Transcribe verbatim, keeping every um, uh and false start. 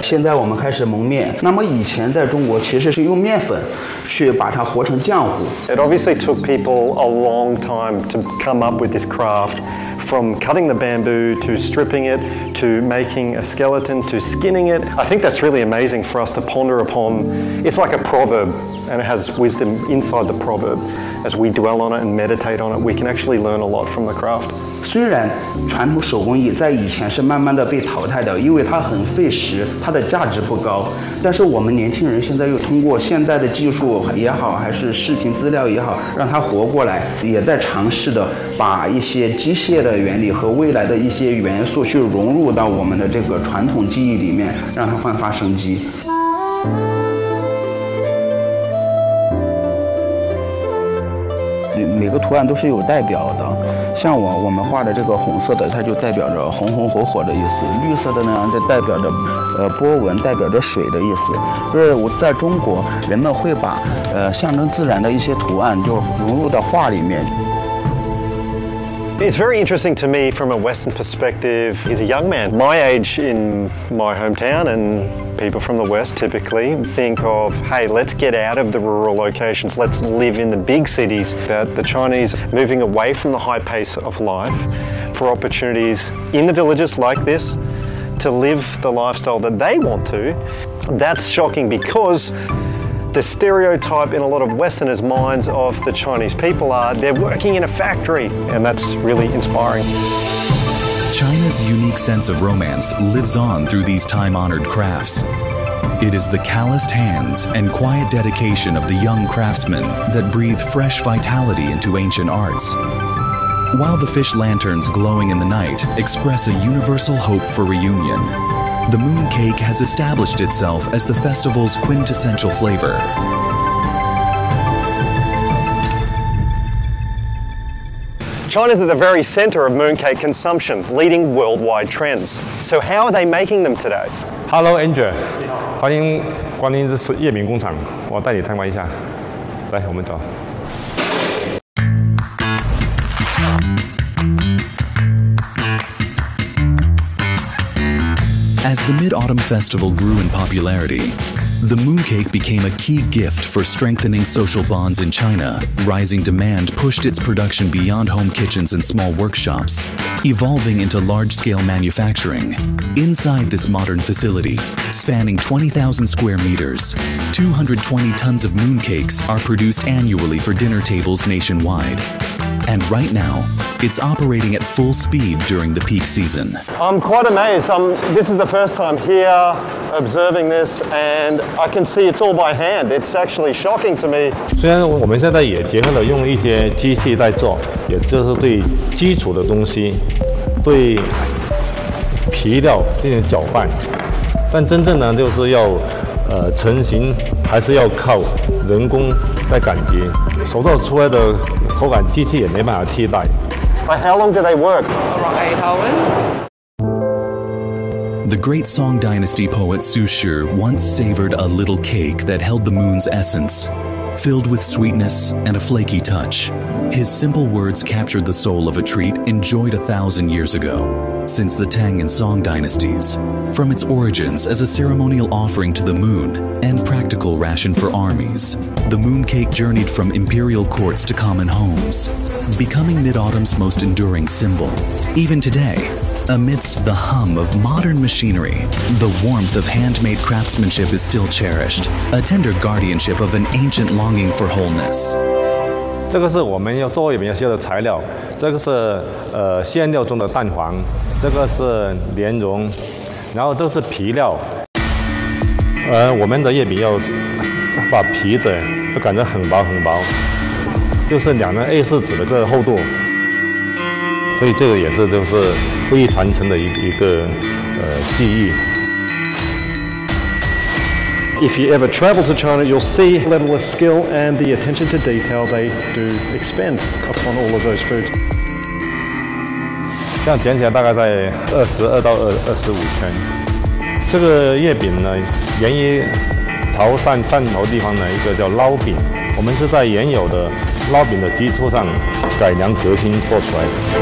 现在我们开始蒙面。那么以前在中国其实是用面粉去把它和成浆糊。 It obviously took people a long time to come up with this craft. From cutting the bamboo to stripping it to making a skeleton to skinning it. I think that's really amazing for us to ponder upon. It's like a proverb and it has wisdom inside the proverb. As we dwell on it and meditate on it, we can actually learn a lot from the craft. 虽然传统手工艺在以前是慢慢的被淘汰的，因为它很费时，它的价值不高。但是我们年轻人现在又通过现在的技术也好，还是视频资料也好，让它活过来，也在尝试的把一些机械的原理和未来的一些元素去融入到我们的这个传统技艺里面，让它焕发生机。每个图案都是有代表的，像我我们画的这个红色的，它就代表着红红火火的意思；绿色的呢，就代表着呃波纹，代表着水的意思。就是我在中国，人们会把呃象征自然的一些图案就融入到画里面。 It's very interesting to me from a Western perspective. He's a young man, my age in my hometown, and people from the West typically think of, hey, let's get out of the rural locations, let's live in the big cities. That the Chinese moving away from the high pace of life for opportunities in the villages like this to live the lifestyle that they want to. That's shocking because the stereotype in a lot of Westerners' minds of the Chinese people are they're working in a factory, and that's really inspiring. China's unique sense of romance lives on through these time-honored crafts. It is the calloused hands and quiet dedication of the young craftsmen that breathe fresh vitality into ancient arts. While the fish lanterns glowing in the night express a universal hope for reunion, the mooncake has established itself as the festival's quintessential flavor. China's at the very center of mooncake consumption, leading worldwide trends. So how are they making them today? Hello, Angel. 欢迎光临这是叶饼工厂，我带你参观一下。来，我们走。 As the Mid-Autumn Festival grew in popularity, the mooncake became a key gift for strengthening social bonds in China. Rising demand pushed its production beyond home kitchens and small workshops, evolving into large-scale manufacturing. Inside this modern facility, spanning twenty thousand square meters, two hundred twenty tons of mooncakes are produced annually for dinner tables nationwide. And right now, it's operating at full speed during the peak season. I'm quite amazed. Um, this is the first time here observing this, and I can see it's all by hand. It's actually shocking to me. 虽然我们现在也结合了用一些机器在做，也就是对基础的东西，对皮料进行搅拌，但真正呢，就是要呃成型，还是要靠人工在感觉，手做出来的口感，机器也没办法替代。 Like how long do they work? Around eight hours. The great Song Dynasty poet Su Shi once savored a little cake that held the moon's essence, filled with sweetness and a flaky touch. His simple words captured the soul of a treat enjoyed a thousand years ago. Since the Tang and Song dynasties, from its origins as a ceremonial offering to the moon and practical ration for armies, the mooncake journeyed from imperial courts to common homes, becoming Mid-Autumn's most enduring symbol. Even today, amidst the hum of modern machinery, the warmth of handmade craftsmanship is still cherished, a tender guardianship of an ancient longing for wholeness. 这个是我们要做月饼要需要的材料，这个是呃馅料中的蛋黄，这个是莲蓉，然后这是皮料。呃，我们的月饼要把皮的就擀得很薄很薄，就是两张 A 四 纸的个厚度，所以这个也是就是不易传承的一一个呃技艺。 If you ever travel to China, you'll see the level of skill and the attention to detail they do expend upon all of those foods. 这样剪起来大概在二十二到二二十五圈。这个月饼呢，源于潮汕汕头地方的一个叫捞饼，我们是在原有的捞饼的基础上改良革新做出来的。